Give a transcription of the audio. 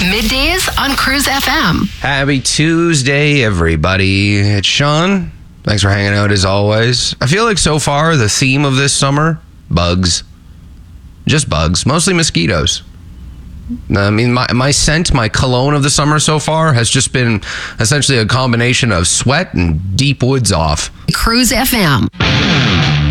Middays on Cruise FM. Happy Tuesday, everybody. It's Sean. Thanks for hanging out as always. I feel like so far the theme of this summer, bugs. Just bugs. Mostly mosquitoes. I mean, my scent, my cologne of the summer so far has just been essentially a combination of sweat and deep woods off. Cruise FM.